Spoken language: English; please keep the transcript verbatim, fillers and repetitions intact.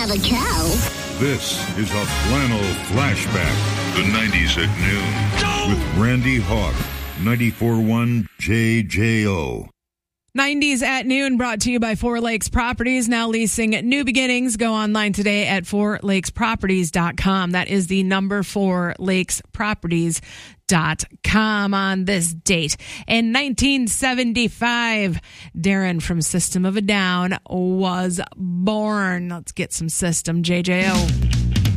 have a cow. This is a flannel flashback. The nineties at noon. With Randy Hawk. ninety-four point one J J O. nineties at noon, brought to you by Four Lakes Properties. Now leasing new beginnings. Go online today at four lakes properties dot com. That is the number four lakes properties dot com on this date. In nineteen seventy-five, Darren from System of a Down was born. Let's get some System, J J O.